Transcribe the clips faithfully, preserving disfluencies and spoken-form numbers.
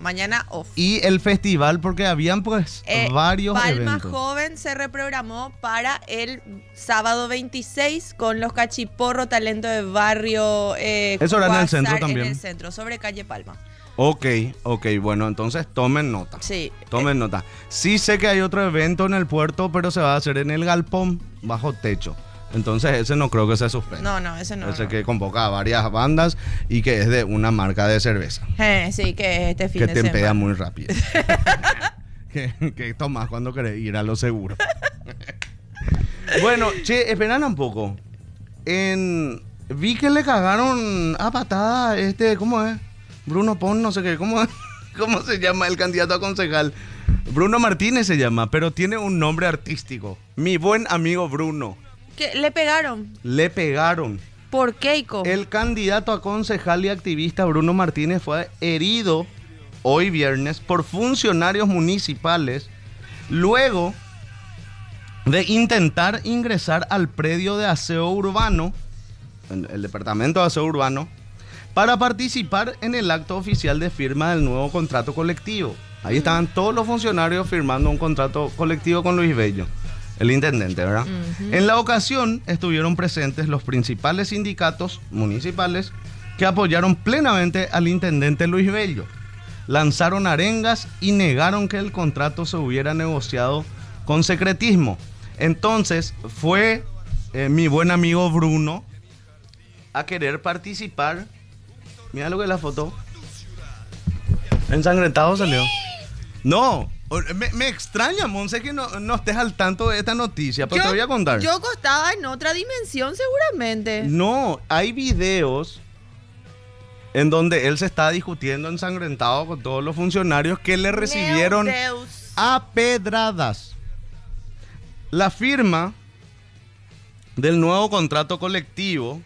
mañana off. Y el festival, porque habían pues Eh, varios Palma eventos. Joven se reprogramó para el sábado veintiséis con los Cachiporro, talento de barrio. Eh, Eso era en el Cuásar, centro también. En el centro, sobre calle Palma. Ok, ok, bueno, entonces tomen nota. Sí. Tomen eh, nota. Sí sé que hay otro evento en el puerto, pero se va a hacer en el galpón, bajo techo. Entonces ese no creo que se suspenda. No, no, ese no. Ese no. que convoca a varias bandas y que es de una marca de cerveza. Eh, sí, que es este fin Que de te empea semana. muy rápido. que, que tomas cuando querés ir a lo seguro. Bueno, che, esperan un poco. En, vi que le cagaron a patada este, ¿cómo es? Bruno Pon, no sé qué, ¿cómo es? ¿Cómo se llama el candidato a concejal? Bruno Martínez se llama, pero tiene un nombre artístico. Mi buen amigo Bruno. ¿Qué? ¿Le pegaron? Le pegaron. ¿Por qué, Ico? El candidato a concejal y activista Bruno Martínez fue herido hoy viernes por funcionarios municipales luego de intentar ingresar al predio de aseo urbano, el departamento de aseo urbano, para participar en el acto oficial de firma del nuevo contrato colectivo. Ahí estaban todos los funcionarios firmando un contrato colectivo con Luis Bello, el intendente, ¿verdad? Uh-huh. En la ocasión estuvieron presentes los principales sindicatos municipales que apoyaron plenamente al intendente Luis Bello. Lanzaron arengas y negaron que el contrato se hubiera negociado con secretismo. Entonces fue eh, mi buen amigo Bruno a querer participar. Mira lo que es la foto. Ensangrentado salió. No, me, me extraña, Monse, que no, no estés al tanto de esta noticia, pero yo, te voy a contar. Yo costaba en otra dimensión seguramente. No, hay videos en donde él se está discutiendo ensangrentado con todos los funcionarios que le recibieron a pedradas. La firma del nuevo contrato colectivo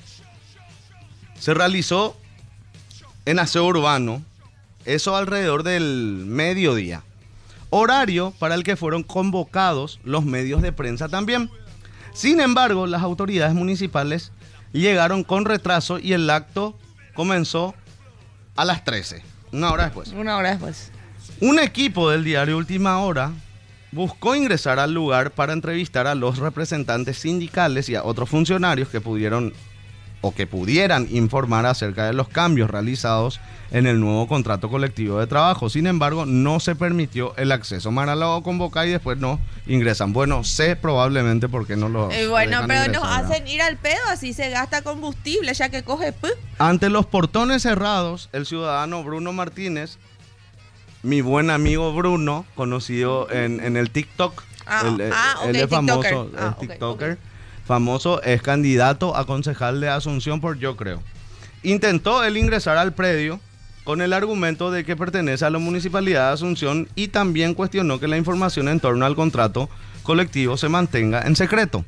se realizó en aseo urbano, eso alrededor del mediodía, horario para el que fueron convocados los medios de prensa también. Sin embargo, las autoridades municipales llegaron con retraso y el acto comenzó a las trece, una hora después. Una hora después. Un equipo del diario Última Hora buscó ingresar al lugar para entrevistar a los representantes sindicales y a otros funcionarios que pudieron o que pudieran informar acerca de los cambios realizados en el nuevo contrato colectivo de trabajo. Sin embargo, no se permitió el acceso. Málaga convoca y después no ingresan. Bueno, sé probablemente por qué no lo eh, Bueno, pero ingresar, nos ¿verdad? hacen ir al pedo, así se gasta combustible, ya que coge... ¡puh! Ante los portones cerrados, el ciudadano Bruno Martínez, mi buen amigo Bruno, conocido en, en el TikTok, Ah, él, ah, él okay, es famoso, TikToker. es Ah, okay, TikToker, okay. famoso, es candidato a concejal de Asunción por Yo Creo. Intentó él ingresar al predio con el argumento de que pertenece a la Municipalidad de Asunción y también cuestionó que la información en torno al contrato colectivo se mantenga en secreto.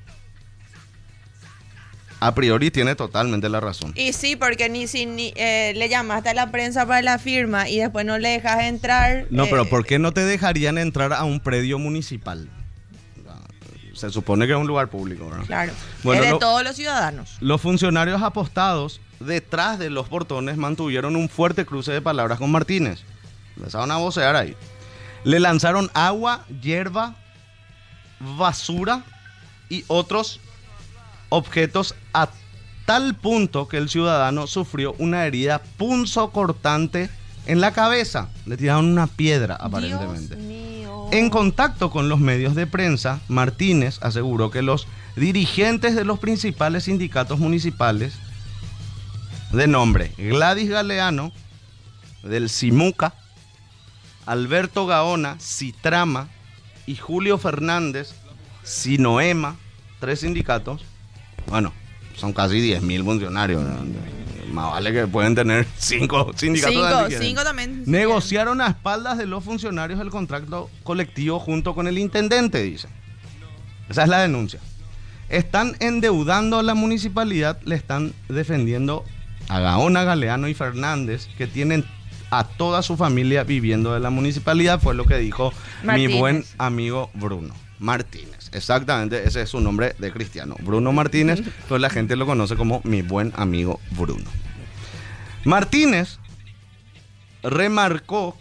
A priori tiene totalmente la razón. Y sí, porque ni si ni, eh, le llamaste a la prensa para la firma y después no le dejas entrar. No, eh, pero ¿por qué no te dejarían entrar a un predio municipal? Se supone que es un lugar público, ¿verdad? Claro, Bueno, es de lo, todos los ciudadanos. Los funcionarios apostados detrás de los portones mantuvieron un fuerte cruce de palabras con Martínez. Empezaron a vocear ahí. Le lanzaron agua, hierba, basura y otros objetos a tal punto que el ciudadano sufrió una herida punzocortante en la cabeza. Le tiraron una piedra, aparentemente. Dios mío. En contacto con los medios de prensa, Martínez aseguró que los dirigentes de los principales sindicatos municipales, de nombre Gladys Galeano, del Simuca, Alberto Gaona, Citrama y Julio Fernández, Sinoema, tres sindicatos, bueno, son casi diez mil funcionarios, ¿no? Más vale que pueden tener cinco sindicatos. Cinco, cinco también. Negociaron a espaldas de los funcionarios el contrato colectivo junto con el intendente, dice. Esa es la denuncia. Están endeudando a la municipalidad, le están defendiendo a Gaona, Galeano y Fernández, que tienen a toda su familia viviendo de la municipalidad, fue lo que dijo Martínez. Mi buen amigo Bruno Martínez. Exactamente, ese es su nombre de cristiano, Bruno Martínez, pues la gente lo conoce como mi buen amigo Bruno. Martínez remarcó